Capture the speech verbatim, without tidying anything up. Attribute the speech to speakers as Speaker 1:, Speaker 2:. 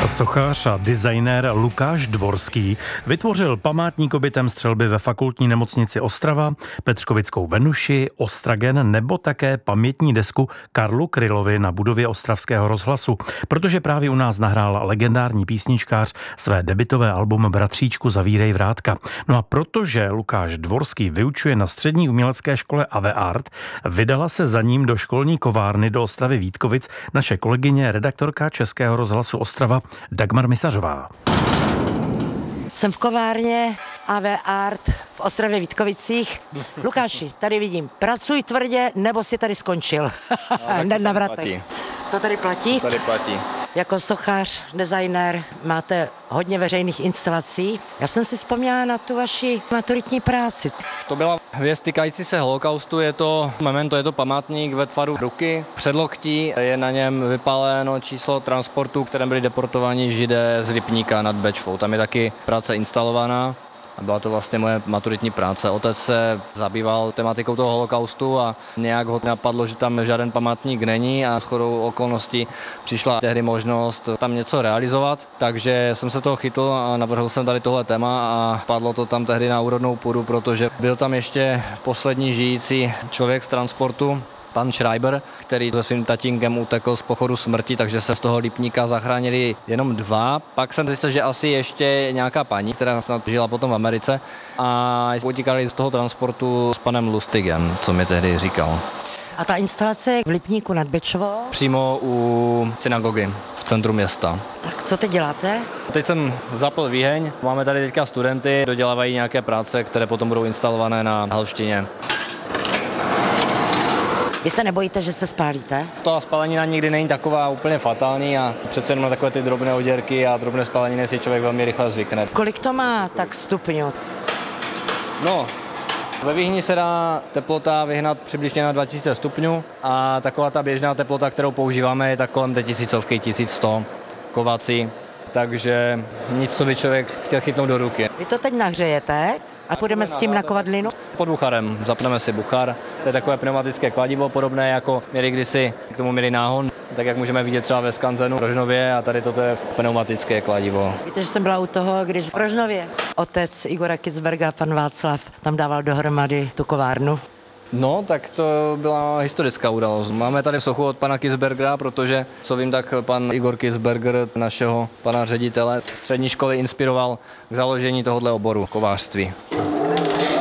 Speaker 1: Sochař a designér Lukáš Dvorský vytvořil památník obětem střelby ve Fakultní nemocnici Ostrava, Petřkovickou Venuši, Ostragen nebo také pamětní desku Karlu Krylovi na budově Ostravského rozhlasu, protože právě u nás nahrál legendární písničkář své debutové album Bratříčku zavírej vrátka. No a protože Lukáš Dvorský vyučuje na střední umělecké škole A V Art, vydala se za ním do školní kovárny do Ostravy Vítkovic naše kolegyně, redaktorka Českého rozhlasu Ostrava Dagmar Misařová.
Speaker 2: Jsem v kovárně A V Art v Ostravě Vítkovicích. Lukáši, tady vidím, pracuj tvrdě, nebo si tady skončil. Hned na vratek. To tady platí?
Speaker 3: To tady platí.
Speaker 2: Jako sochař, designér máte hodně veřejných instalací. Já jsem si vzpomněla na tu vaši maturitní práci.
Speaker 3: To byla věc týkající se holokaustu, je to memento, je to památník ve tvaru ruky. Předloktí je na něm vypáleno číslo transportu, kterém byli deportováni Židé z Lipníka nad Bečvou. Tam je taky práce instalovaná. A byla to vlastně moje maturitní práce. Otec se zabýval tematikou toho holokaustu a nějak ho napadlo, že tam žádný památník není a shodou okolností přišla tehdy možnost tam něco realizovat. Takže jsem se toho chytl a navrhl jsem tady tohle téma a padlo to tam tehdy na úrodnou půdu, protože byl tam ještě poslední žijící člověk z transportu, pan Schreiber, který se svým tatínkem utekl z pochodu smrti, takže se z toho Lipníka zachránili jenom dva. Pak jsem zjistil, že asi ještě nějaká paní, která snad žila potom v Americe, a utíkali z toho transportu s panem Lustigem, co mi tehdy říkal.
Speaker 2: A ta instalace je v Lipníku nad Bečvou?
Speaker 3: Přímo u synagogy v centru města.
Speaker 2: Tak co teď děláte?
Speaker 3: Teď jsem zapl výheň, máme tady teďka studenty, dodělávají nějaké práce, které potom budou instalované na halštině.
Speaker 2: Vy se nebojíte, že se spálíte?
Speaker 3: Ta spalenina nikdy není taková úplně fatální a přece jenom na takové ty drobné oděrky a drobné spaleniny si člověk velmi rychle zvykne.
Speaker 2: Kolik to má tak stupňů?
Speaker 3: No, ve výhni se dá teplota vyhnat přibližně na dva tisíce stupňů a taková ta běžná teplota, kterou používáme, je tak kolem té tisícovky, tisíc sto kovací, takže nic, co by člověk chtěl chytnout do ruky.
Speaker 2: Vy to teď nahřejete a půjdeme s tím na kovadlinu?
Speaker 3: Pod bucharem zapneme si buchar, to je takové pneumatické kladivo, podobné jako měli kdysi, k tomu měli náhon, tak jak můžeme vidět třeba ve Skanzenu v Rožnově, a tady toto je pneumatické kladivo.
Speaker 2: Víte, že jsem byla u toho, když v Rožnově otec Igora Kitzberga, pan Václav, tam dával dohromady tu kovárnu.
Speaker 3: No, tak to byla historická událost. Máme tady sochu od pana Kitzbergera, protože, co vím, tak pan Igor Kitzberger, našeho pana ředitele střední školy, inspiroval k založení tohoto oboru kovářství.